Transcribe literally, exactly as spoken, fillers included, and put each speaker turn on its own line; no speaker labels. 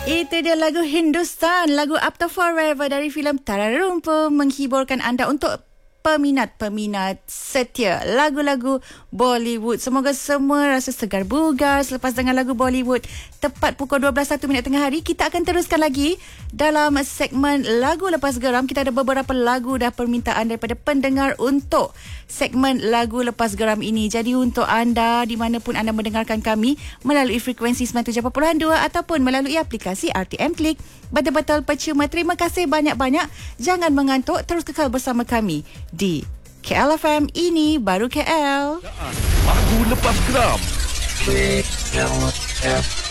Itu dia lagu Hindustan, lagu Up to Forever dari filem Tararumpu, menghiburkan anda untuk peminat-peminat setia lagu-lagu Bollywood. Semoga semua rasa segar bugar selepas dengar lagu Bollywood. Tepat pukul dua belas satu minit tengah hari, kita akan teruskan lagi dalam segmen Lagu Lepas Geram. Kita ada beberapa lagu dah permintaan daripada pendengar untuk segmen Lagu Lepas Geram ini. Jadi untuk anda, di mana pun anda mendengarkan kami melalui frekuensi sembilan puluh tujuh perpuluhan dua ataupun melalui aplikasi R T M Klik, betul-betul percuma. Terima kasih banyak-banyak. Jangan mengantuk, terus kekal bersama kami di K L F M. Ini baru K L.
Lagu Lepas Geram.